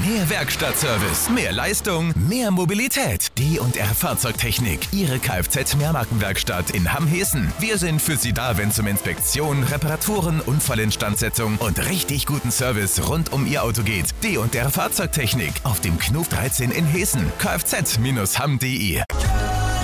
Mehr Werkstattservice, mehr Leistung, mehr Mobilität. D&R Fahrzeugtechnik, Ihre Kfz-Mehrmarkenwerkstatt in Hamm-Hessen. Wir sind für Sie da, wenn es um Inspektion, Reparaturen, Unfallinstandsetzung und richtig guten Service rund um Ihr Auto geht. D&R Fahrzeugtechnik auf dem Knuf 13 in Hessen. kfz-hamm.de